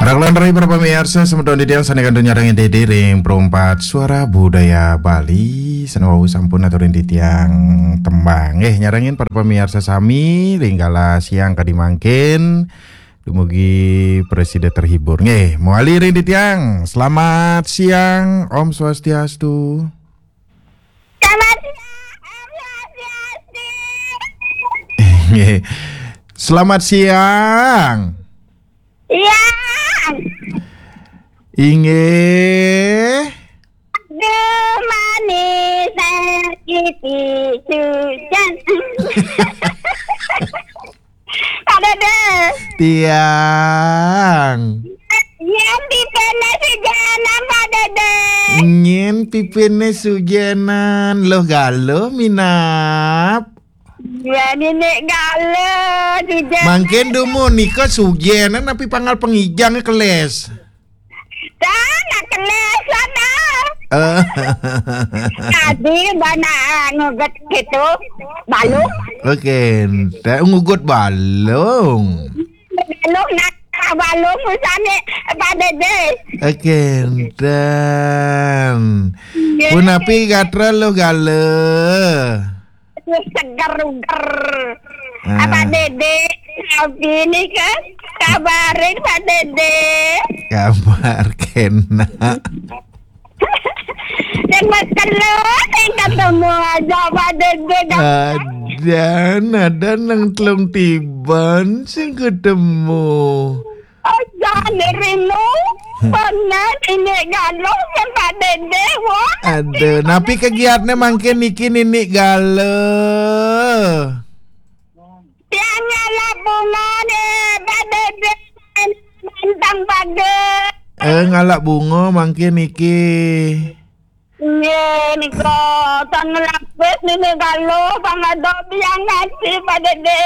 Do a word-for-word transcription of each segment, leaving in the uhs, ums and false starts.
Raglan rai para pemirsa semeton didiang sanekan nyarangin dede ring perempat suara budaya Bali senawau sampun aturin ditiang tembang eh nyarangin para pemirsa sami linggala siang kadimangkin dumugi presiden terhibur nggih moali ring ditiang selamat siang Om Swastiastu. Selamat siang Om Swastiastu. Selamat siang. Iya. Inge Aduh manis sakiti sujan. Pak Dede. tiang Yang pipene sujanan Pak Dede. nyen pipene sujenan loh galo minap. Ya nenek galo sujan. Mangken dumo nika sujenan tapi pangal pengijang keles. Sana keles sana. Eh. Tadi banyak nguget gitu balung. Oke, tak ngugut balung. Balung nak balung usane Pak Dede. Oke, dan punapi gatra lo galo. Seger-seger. Ah. Pak Dede, tapi ini kan kabarin Pak Dede. Kabar kena. Dan mas kalau saya ketemu aja Pak Dede. Ada, ada nang telung tiban sing ketemu. Aja nerimu. Pernah ini galau kan Pak Dede. Wah. Aduh, napi kegiatannya mangkin niki ninik galo. Tiangnya lah bunga deh Pak Dede. Bintang Pade. Eh ngalak bunga mangkin niki. Nye, niko tangan lapis ini galau pangadobi yang ngasih Pak Dede.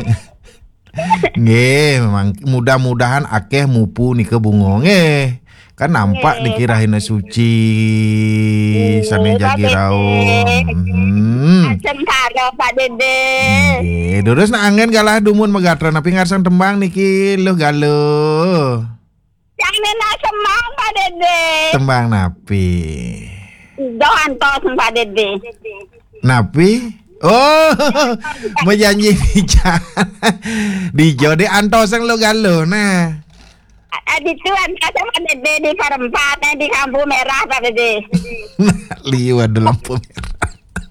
Nggih, memang mudah-mudahan akeh mupu nike bunga nggih. Kan nampak dikirain suci sane jagi raun. Hmm. Asem karo Pak Dede. Nggih, terus nak angen galah dumun megatra napi ngarsang tembang niki lo galo. Yang nena semang Pak Dede. Tembang napi. Doan tos Pak Dede. Napi? Oh, menyanyi di di jode antoseng lo galo nah. Di tuan kata Pak Dede di perempat di Lampu Merah Pak Dede. Liwat di lampu merah.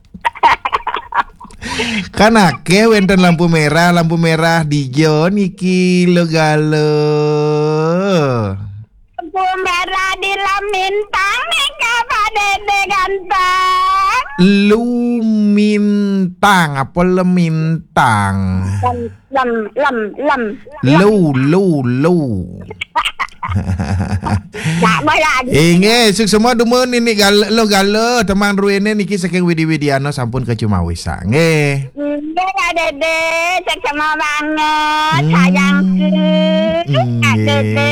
Kan akeh wenten lampu merah, lampu merah di jo niki lo galo. Lampu merah di Lamintang nika Pak Dede ganteng. Lumintang apa lemintang? Lem lem lem. Lu lu lu. Tak boleh lagi. Inge suk semua dumun ini galo lo galo teman ruene niki saking Widi Widiano sampun ke Cumawisa nggih. Nggih Pak Dede, seksama banget sayangku. Pak Dede.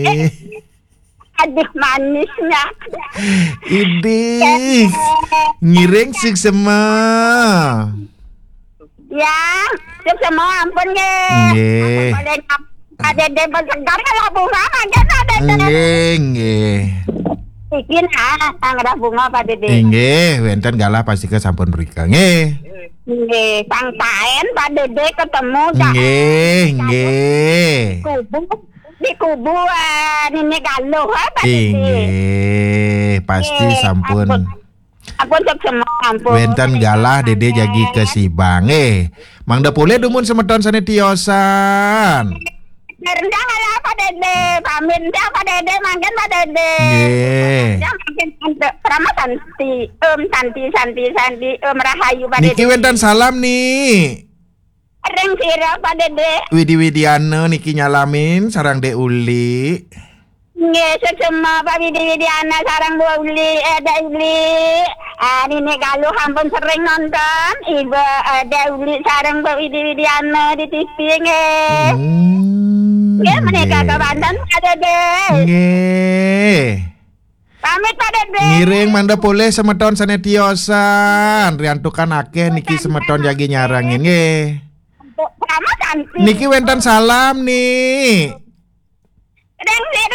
Aduh manisnya. Idih. Ngiring suk semua. Ya, seksama ampun nggih. Nggih. Boleh Pak Dede bersegar kalau bunga kan Pak Dede. Nggih nggih. Bikin ah, tangga bunga Pak Dede. Nggih, wenten galah pasti ke sampun rika nggih. Nggih, pangsaen Pak Dede ketemu dak. Nggih, nggih. Kubu di kubu uh, Nenek Galuh ha Pak Dede. Nggih, pasti Nggih, sampun. Ampun, ampun seksama ampun. Wenten galah Dede jagi ke Sibang eh. Mangda pule dumun semeton sane tiosan. Rendah lah Pak Dede, pamit dah Pak Dede, mangken Pak Dede. Nggih. Ya mangken Prama Santi, Om Santi Santi Santi, Om Rahayu Pak Niki Dede. wenten salam nih. Ring sira Pak Dede. Widi Widiano niki nyalamin sarang De Uli. Nggih, seksama Pak Widi Widiana sarang dua uli, eh da uli. Ah, Nenek Galuh ampun sering nonton. Ibu eh, da uli sarang Pak Widi Widiana di T V nggih. Hmm. Nggih, menika ke Banten Pak Dede. Nggih. Pamit Pak Dede. Ngiring manda pole semeton sane tiosan. Riantukan akeh niki semeton jagi nyarangin nggih. Prama Santi. Niki wenten salam nih. Ring sira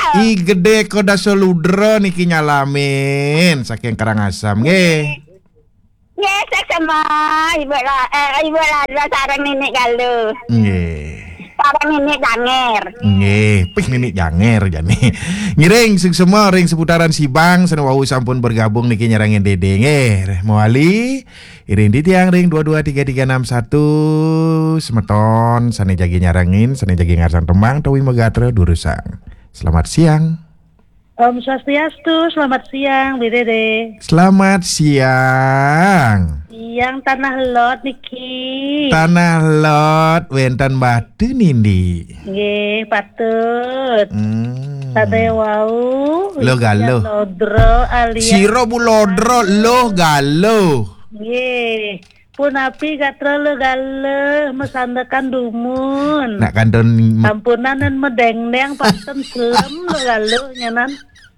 I gede koda soludro niki nyalamin saking Karangasem nggih. Nggih, sama Ibu lah, eh, Ibu lah sareng Nenek Galuh. Nggih. Sareng Nenek Janger. Nggih, pih Nenek Janger jane. Ngiring sing semua ring seputaran Sibang sana wau sampun bergabung niki nyerangin Dede nggih. Moali iring di tiang ring dua dua tiga tiga enam satu semeton sane jagi nyarangin, sane jagi ngarsang Tembang Tawi Megatre Durusang. Selamat siang. Om Swastiastu, selamat siang, Bu Dede. Selamat siang. Siang Tanah Lot niki. Tanah Lot wenten batu nindi. Nggih, patut. Hmm. Sate wau. Lo galuh. Lodro alias. Siro bulodro lo galuh. Nggih. Punapi gatra lo galuh mesandakan dumun. Nak kandon Sampunan dan medeng-deng paten selem lo galuh nyanan.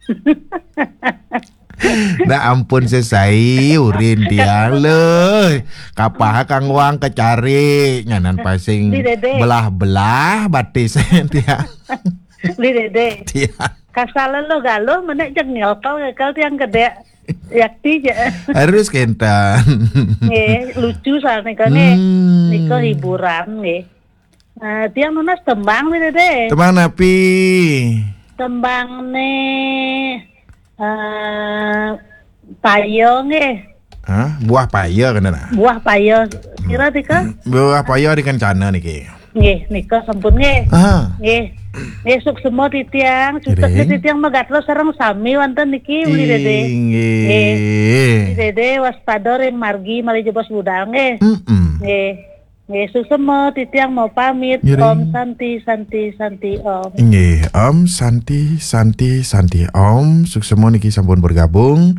Nah ampun sesai urin dia le kapah kang wang kecari nyanan pasing Di Dede. belah-belah batis dia Li Dede. dia Kasalan lo galuh menek jengel kau kau tiang gede. Yakti ya. harus kentan. Nggih, lucu soalnya kan nggih. Hmm. Nika hiburan nggih. Nah, tiang nunas tembang nih Dede. Teman napi Tembang nih eh payo nggih. Hah? Buah paya kan na? Buah payo. Kira tika? Buah paya di kancana niki. Nggih, nika sampun nggih. Ah. Nggih. Nggih suk semua di tiang, sutek Iring. di tiang megatlo sareng sami wonten niki uli Dede. Inggih. Dede waspada ren margi mali jebos budal nggih. Mm-mm. Nggih. Nggih susemo titiang mau pamit. Ngiring. Om Santi Santi Santi Om. Nggih, Om Santi Santi Santi Om suksemo niki sampun bergabung.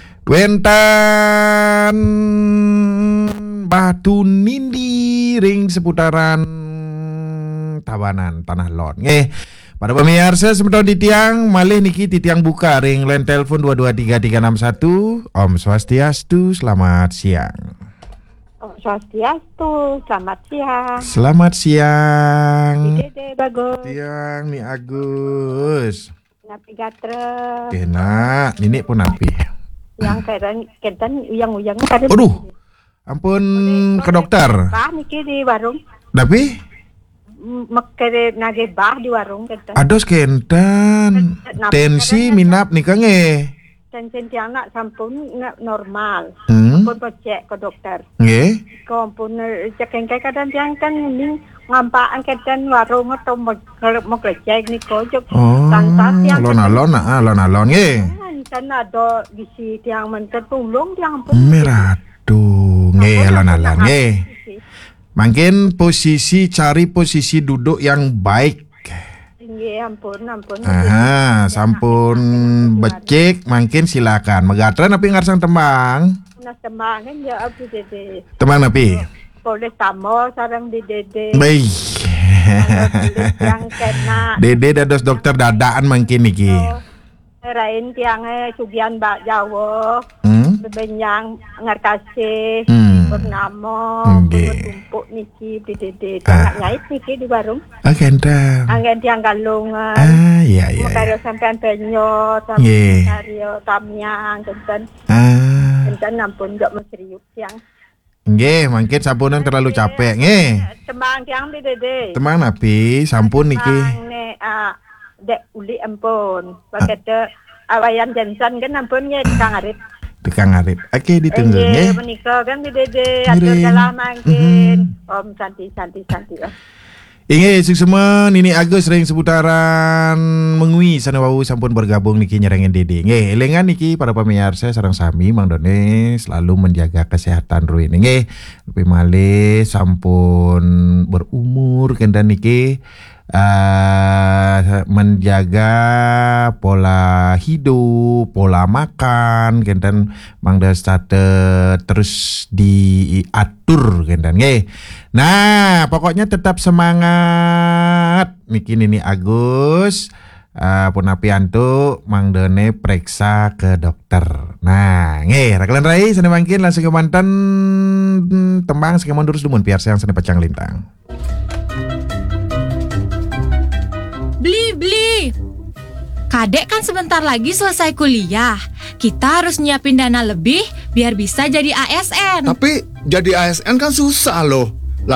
Wentan Batu Nindi ring seputaran Tabanan Tanah Lot. Nggih. Pada pemirsa semeton di tiang malih niki di tiang buka ring line telepon dua dua tiga tiga enam satu. Om Swastiastu, selamat siang. Om Swastiastu, selamat siang. Selamat siang. Dede bagus. Tiang ni Agus. Napi gatre. Kena, ini pun api. Yang keren kenten uyang-uyang karen. Aduh. Ampun ke dokter. Bah niki di warung. Tapi Mekere nage bah di warung kenten. ados kentan. Tensi minap nih kange. Tensen tiang nak sampun nak normal. Hmm. Pun cek ke dokter. Nggih. Kau pun cek engkai kadang tiang kan ini ngampaan kenten warung atau mau mau cek ni kau jok. Oh. Tanpa tiang. Alon-alon ah, alon-alon nggih. Kan ada gisi tiang menten tulung tiang pun. Meratu nggih alon-alon nggih. Makin posisi cari posisi duduk yang baik. Nggih ampun ampun. Aha, sampun becek makin silakan. Megatren api ngarsang tembang. Nas tembang kan ya api Dede. Tembang api. Boleh tamo sarang di Dede. Baik. Yang kena. Dede dados dokter dadaan makin niki. Rain tiangnya sugian bak Jawa. Hmm? Bebenyang ngarkasih. Hmm. Bernama. Nggih. Tumpuk niki di Dede. Ah. Tiang nyait niki di warung. Oke, entar. Angin tiang galungan. Ah, iya iya. iya. Makanya sampean penyo, Nggih. sampean karyo, tamyang, kenten. Ah, Kenten ampun gak meserius tiang. nggih, mungkin sampunan terlalu capek nggih. Tembang tiang di Dede. Teman api, sampun niki. Tembang ne, ah, dek uli ampun. Pakai de awayan Jensen kan ampun ya Kang Arif. Tekang Arif. Oke, ditunggu Nggih, nggih. menika kan di Dede. Atur Ngiring. kalah mangkin. Om Santi Santi Santi. Oh. Inge sing semua Nini Agus ring seputaran mengui sana wau sampun bergabung niki nyerengin Dede. Nggih, elengan niki para pemirsa sareng sami Mang Done selalu menjaga kesehatan ruin. Nggih, lebih malih sampun berumur kendan niki uh, menjaga pola hidup, pola makan kendan Mang Destate terus diatur kendan nggih. Nah, pokoknya tetap semangat. Niki Nini Agus uh, Punapiantu Mang Done periksa ke dokter. Nah, nggih, rakalan rai sana mangkin langsung ke mantan tembang sekemon durus dumun piar sayang sana pacang lintang. Beli, beli. Kadek kan sebentar lagi selesai kuliah. Kita harus nyiapin dana lebih biar bisa jadi A S N. Tapi jadi A S N kan susah loh.